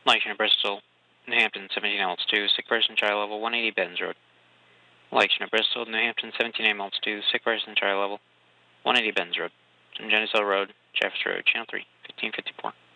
Lakeshore, Bristol, New Hampton, 17 altitude, sick person, child level, 180 Benz Road. Lakeshore, Bristol, New Hampton, 17 altitude, sick person, child level, 180 Benz Road. Geneseo Road, Jeffers Road, Channel 3, 1554.